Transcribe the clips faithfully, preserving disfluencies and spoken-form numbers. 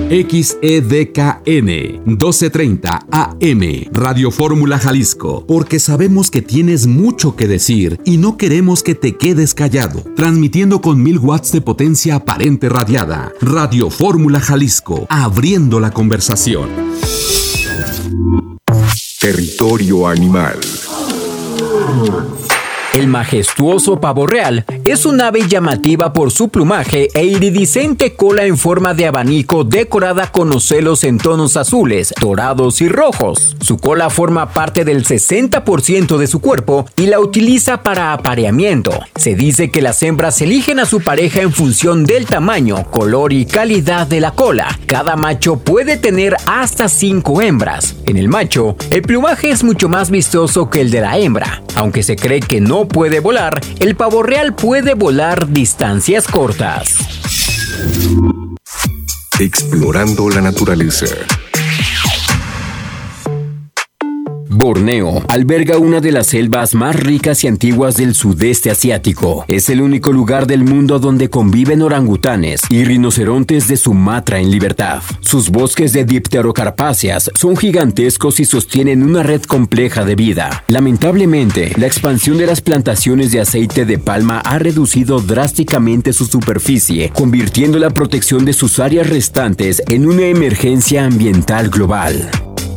X E D K N doce treinta A M, Radio Fórmula Jalisco, porque sabemos que tienes mucho que decir y no queremos que te quedes callado. Transmitiendo con mil watts de potencia aparente radiada. Radio Fórmula Jalisco, abriendo la conversación. Territorio animal. El majestuoso pavo real es un ave llamativa por su plumaje e iridiscente cola en forma de abanico decorada con ocelos en tonos azules, dorados y rojos. Su cola forma parte del sesenta por ciento de su cuerpo y la utiliza para apareamiento. Se dice que las hembras eligen a su pareja en función del tamaño, color y calidad de la cola. Cada macho puede tener hasta cinco hembras. En el macho, el plumaje es mucho más vistoso que el de la hembra. Aunque se cree que no puede volar, el pavo real puede volar distancias cortas. Explorando la naturaleza. Borneo alberga una de las selvas más ricas y antiguas del sudeste asiático. Es el único lugar del mundo donde conviven orangutanes y rinocerontes de Sumatra en libertad. Sus bosques de dipterocarpáceas son gigantescos y sostienen una red compleja de vida. Lamentablemente, la expansión de las plantaciones de aceite de palma ha reducido drásticamente su superficie, convirtiendo la protección de sus áreas restantes en una emergencia ambiental global.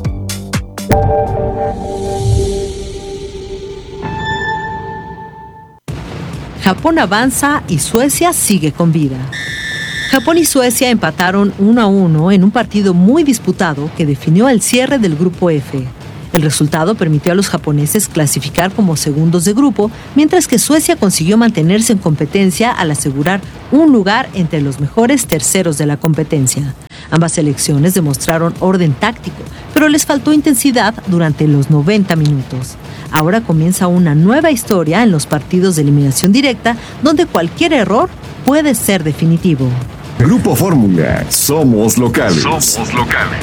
Japón avanza y Suecia sigue con vida. Japón y Suecia empataron uno a uno en un partido muy disputado que definió el cierre del grupo F. El resultado permitió a los japoneses clasificar como segundos de grupo, mientras que Suecia consiguió mantenerse en competencia al asegurar un lugar entre los mejores terceros de la competencia. Ambas selecciones demostraron orden táctico, pero les faltó intensidad durante los noventa minutos. Ahora comienza una nueva historia en los partidos de eliminación directa, donde cualquier error puede ser definitivo. Grupo Fórmula, somos locales. Somos locales.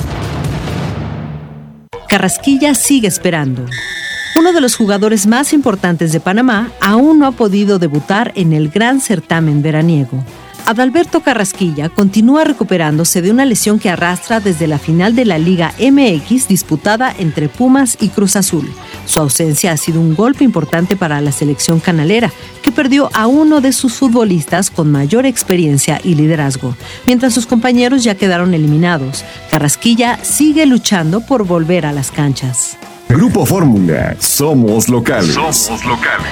Carrasquilla sigue esperando. Uno de los jugadores más importantes de Panamá aún no ha podido debutar en el gran certamen veraniego. Adalberto Carrasquilla continúa recuperándose de una lesión que arrastra desde la final de la Liga M X disputada entre Pumas y Cruz Azul. Su ausencia ha sido un golpe importante para la selección canalera, que perdió a uno de sus futbolistas con mayor experiencia y liderazgo. Mientras sus compañeros ya quedaron eliminados, Carrasquilla sigue luchando por volver a las canchas. Grupo Fórmula, somos locales. Somos locales.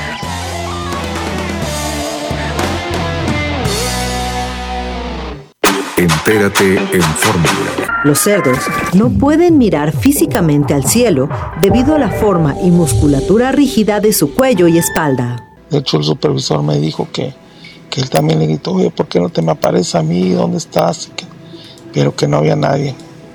Entérate en Fórmula. Los cerdos no pueden mirar físicamente al cielo debido a la forma y musculatura rígida de su cuello y espalda. De hecho, el supervisor me dijo que, que él también le gritó, oye, ¿por qué no te me apareces a mí? ¿Dónde estás? Pero que no había nadie.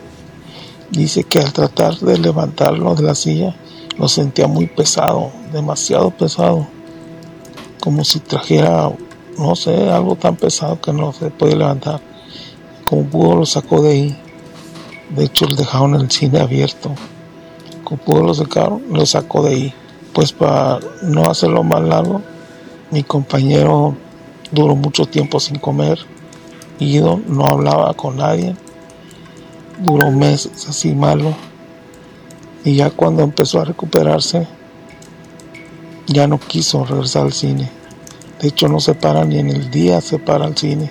Dice que al tratar de levantarlo de la silla, lo sentía muy pesado, demasiado pesado. Como si trajera, no sé, algo tan pesado que no se podía levantar. Como pudo lo sacó de ahí. De hecho, lo dejaron en el cine abierto. Como pudo lo sacaron, lo sacó de ahí. Pues para no hacerlo más largo, mi compañero duró mucho tiempo sin comer. Ido, no hablaba con nadie. Duró meses así malo. Y ya cuando empezó a recuperarse, ya no quiso regresar al cine. De hecho, no se para ni en el día, se para al cine.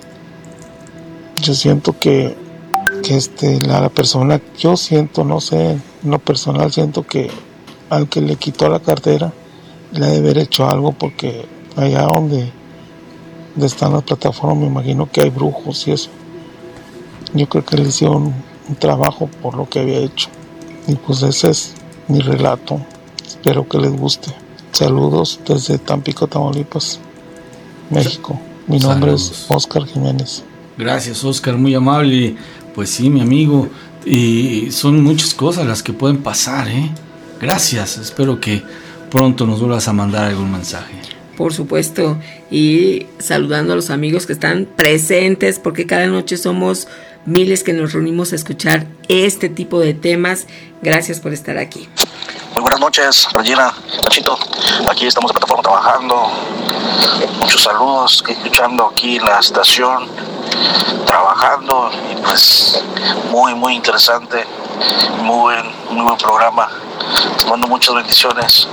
Yo siento que, que este, la, la persona, yo siento, no sé, en lo personal siento que al que le quitó la cartera le ha de haber hecho algo, porque allá donde, donde están las plataformas me imagino que hay brujos y eso. Yo creo que le hicieron un, un trabajo por lo que había hecho. Y pues ese es mi relato. Espero que les guste. Saludos desde Tampico, Tamaulipas, México. Mi nombre Saludos. es Oscar Jiménez. Gracias, Oscar, muy amable. Pues sí, mi amigo, y son muchas cosas las que pueden pasar, ¿eh? Gracias, espero que pronto nos vuelvas a mandar algún mensaje. Por supuesto, y saludando a los amigos que están presentes, porque cada noche somos miles que nos reunimos a escuchar este tipo de temas. Gracias por estar aquí. Muy buenas noches, Regina, Nachito. Aquí estamos de plataforma trabajando. Muchos saludos, escuchando aquí en la estación. trabajando y pues muy, muy interesante, muy buen, muy buen programa. Te mando muchas bendiciones.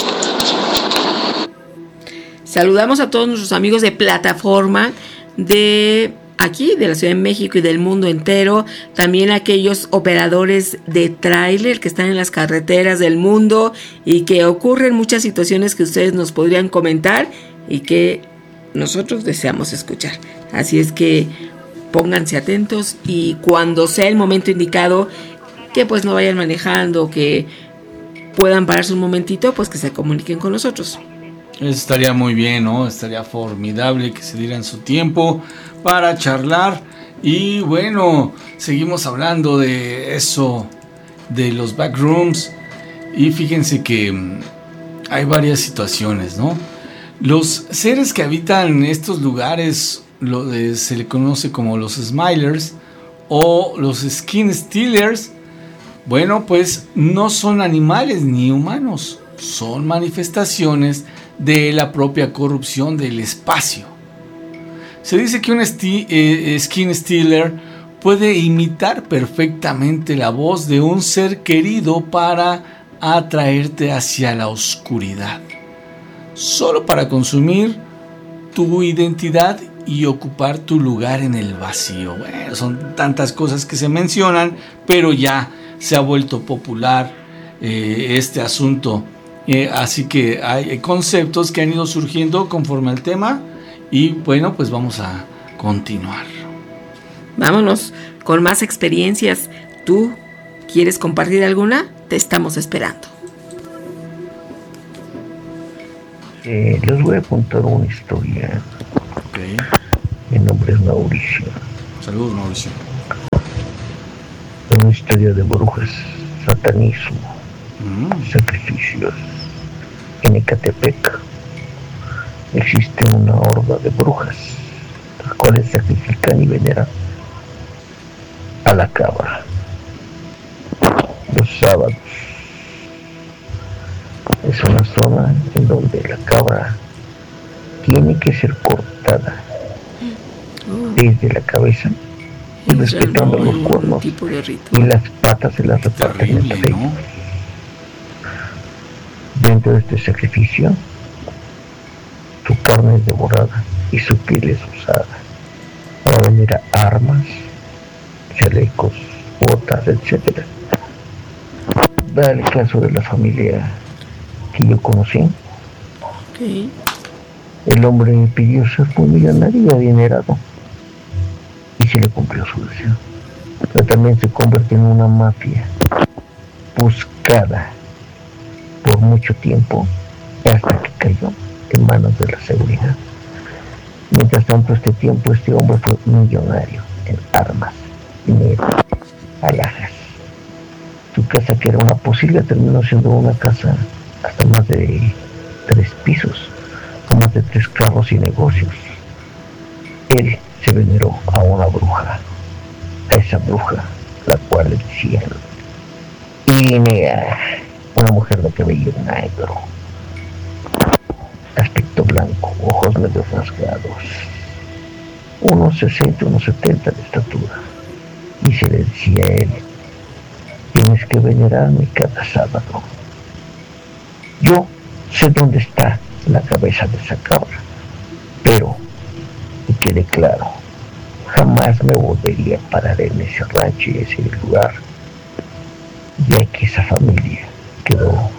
Saludamos a todos nuestros amigos de plataforma de aquí, de la Ciudad de México y del mundo entero. También a aquellos operadores de tráiler que están en las carreteras del mundo y que ocurren muchas situaciones que ustedes nos podrían comentar y que nosotros deseamos escuchar. Así es que pónganse atentos y cuando sea el momento indicado, que pues no vayan manejando, que puedan pararse un momentito, pues que se comuniquen con nosotros. Eso estaría muy bien, ¿no? Estaría formidable que se dieran su tiempo para charlar. Y bueno, seguimos hablando de eso, de los backrooms. Y fíjense que mmm, hay varias situaciones, ¿no? Los seres que habitan estos lugares lo de, se le conoce como los Smilers o los Skin Stealers. Bueno, pues no son animales ni humanos, son manifestaciones de la propia corrupción del espacio. Se dice que un sti- eh, Skin Stealer puede imitar perfectamente la voz de un ser querido para atraerte hacia la oscuridad, solo para consumir tu identidad y ocupar tu lugar en el vacío. Bueno, son tantas cosas que se mencionan, pero ya se ha vuelto popular eh, este asunto. Eh, así que hay conceptos que han ido surgiendo conforme al tema y bueno, pues vamos a continuar. Vámonos con más experiencias. ¿Tú quieres compartir alguna? Te estamos esperando. Eh, les voy a contar una historia. Okay. Mi nombre es Mauricio. Saludos, Mauricio. Una historia de brujas, satanismo, mm. sacrificios. En Ecatepec existe una horda de brujas, las cuales sacrifican y veneran a la cabra los sábados. Es una zona en donde la cabra tiene que ser cortada desde la cabeza y respetando los cuernos y las patas se las reparten entre ellos. Dentro de este sacrificio, su carne es devorada y su piel es usada para vender armas, chalecos, botas, etcétera. Da el caso de la familia que yo conocí. Okay. El hombre pidió ser muy millonario y adinerado y se le cumplió su deseo, pero también se convirtió en una mafia buscada por mucho tiempo hasta que cayó en manos de la seguridad. Mientras tanto, este tiempo este hombre fue millonario en armas, dinero, alhajas. Su casa, que era una posible, terminó siendo una casa hasta más de tres pisos, con más de tres carros y negocios. Él se veneró a una bruja, a esa bruja, la cual le decían Irinea, una mujer de cabello negro, aspecto blanco, ojos medio rasgados, unos sesenta, unos setenta de estatura, y se le decía a él: tienes que venerarme cada sábado. Yo sé dónde está la cabeza de esa cabra, pero, y quede claro, jamás me volvería a parar en ese rancho y ese lugar, ya que esa familia quedó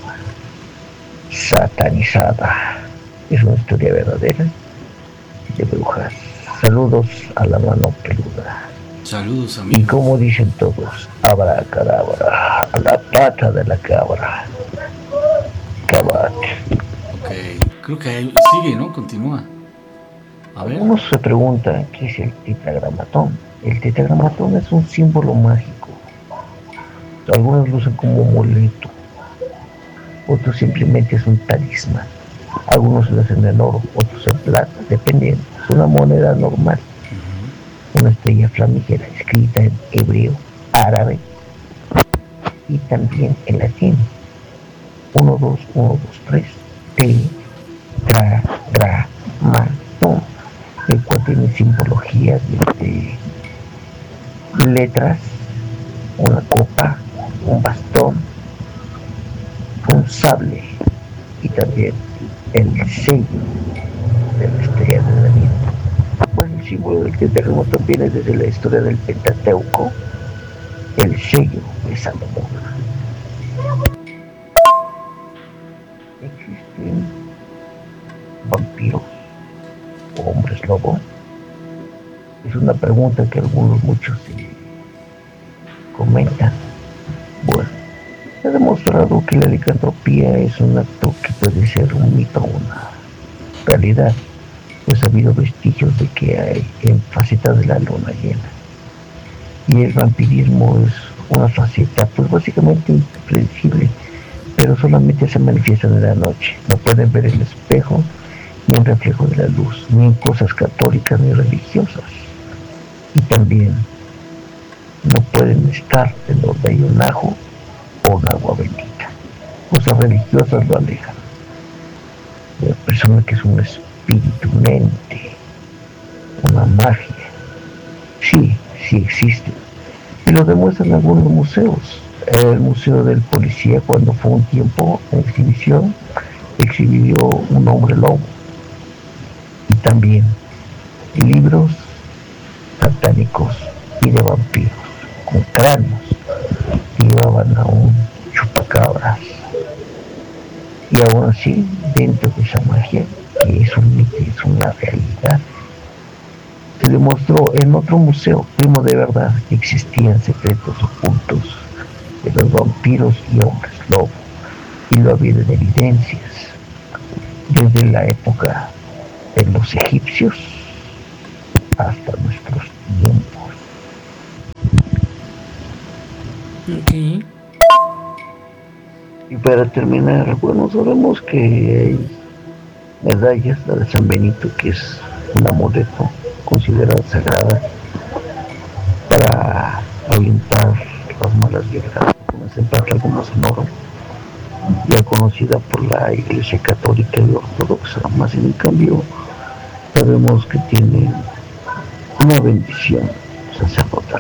satanizada. Es una historia verdadera de brujas. Saludos a la mano peluda. Saludos, amigos. Y como dicen todos, abracadabra, a la pata de la cabra. Cabat. Ok, creo que ahí sigue, ¿no? Continúa. A ver. Uno se pregunta qué es el tetragramatón. El tetragramatón es un símbolo mágico. Algunos lo usan como amuleto, otros simplemente es un talismán. Algunos lo hacen en oro, otros en plata, dependiendo. Es una moneda normal. Uh-huh. Una estrella flamígera escrita en hebreo, árabe y también en latín. uno, dos, uno, dos, tres. Tetragramatón, el cual tiene simbologías de letras, una copa, un bastón, un sable y también el sello de la estrella de David. Pues el símbolo del terremoto viene desde la historia del Pentateuco, el sello de Salomón. ¿Existen vampiros o hombres lobo? Es una pregunta que algunos muchos se comentan. Bueno, se ha demostrado que la licantropía es un acto que puede ser un mito o una realidad, pues ha habido vestigios de que hay en facetas de la luna llena. Y el vampirismo es una faceta pues básicamente impredecible, pero solamente se manifiesta en la noche. No pueden ver el espejo ni un reflejo de la luz, ni en cosas católicas ni religiosas. Y también no pueden estar en donde hay un ajo o un agua bendita. Cosas religiosas lo alejan. La persona que es un espíritu, un ente, una magia, sí, sí existen. Y lo demuestran algunos museos. El Museo del Policía, cuando fue un tiempo en exhibición, exhibió un hombre lobo. Y también libros satánicos y de vampiros con cráneos que llevaban a un chupacabras. Y aún así, dentro de esa magia, que es un mito, es una realidad, se demostró en otro museo, primo de verdad, que existían secretos ocultos de los vampiros y hombres lobo, y lo había de evidencias desde la época de los egipcios hasta nuestros tiempos. Okay. Y para terminar, bueno, sabemos que hay medallas, la de San Benito, que es un amuleto considerada sagrada para ahuyentar las malas vibras, como se empata algunos en oro, ya conocida por la Iglesia Católica y Ortodoxa, más en cambio sabemos que tiene una bendición sacerdotal.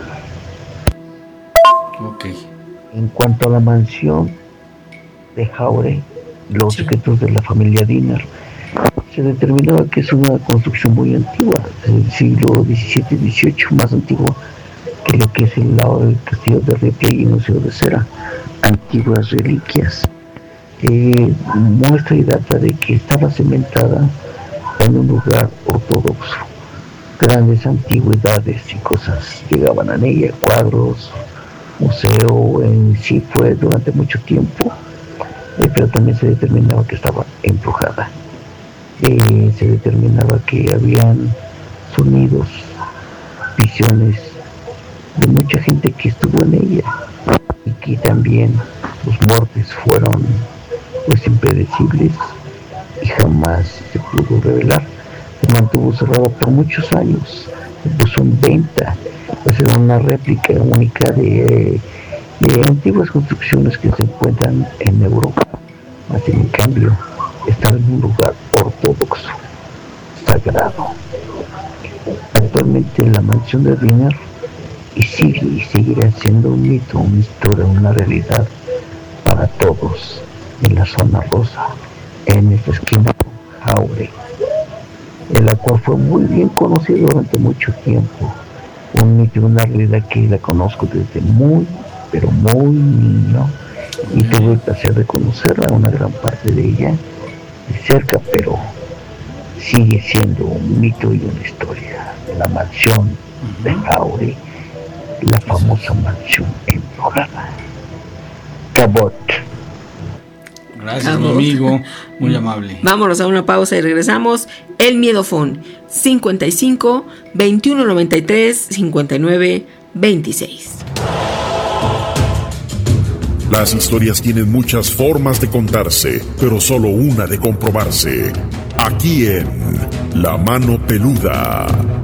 Okay. En cuanto a la mansión de Jaure, los Sí. secretos de la familia Diner, se determinaba que es una construcción muy antigua, del siglo diecisiete y dieciocho, más antiguo que lo que es el lado del castillo de Ripley y Museo de Cera, antiguas reliquias. Eh, muestra y data de que estaba cimentada en un lugar ortodoxo. Grandes antigüedades y cosas llegaban a ella, cuadros, museo en sí fue durante mucho tiempo, eh, pero también se determinaba que estaba embrujada. Eh, se determinaba que habían sonidos, visiones de mucha gente que estuvo en ella, y que también los muertes fueron pues impredecibles y jamás se pudo revelar. Se mantuvo cerrado por muchos años, se puso en venta, pues era una réplica única de, de antiguas construcciones que se encuentran en Europa, más en cambio estaba en un lugar ortodoxo, sagrado. Actualmente la mansión de Diner y sigue y seguirá siendo un mito, una historia, una realidad para todos en la zona rosa, en esta esquina Jaure, en la cual fue muy bien conocido durante mucho tiempo, un mito, una realidad que la conozco desde muy, pero muy niño, y tuve el placer de conocerla, una gran parte de ella de cerca, pero sigue siendo un mito y una historia. La mansión de Jaure, la famosa mansión embrujada. Cabot. Gracias, mi amigo, muy amable. Vámonos a una pausa y regresamos. El Miedofón cincuenta y cinco, veintiuno noventa y tres, cincuenta y nueve, veintiséis. Las historias tienen muchas formas de contarse, pero solo una de comprobarse. Aquí en La Mano Peluda.